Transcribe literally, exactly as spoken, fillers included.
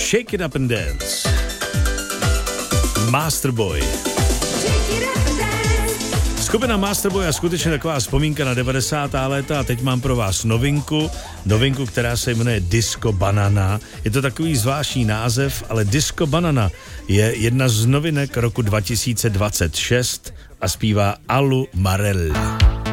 Shake It Up and Dance. Masterboy. Skupina Masterboy je skutečně taková vzpomínka na devadesátá léta a teď mám pro vás novinku, novinku, která se jmenuje Disco Banana. Je to takový zvláštní název, ale Disco Banana je jedna z novinek roku dva tisíce dvacet šest a zpívá Alu Marella.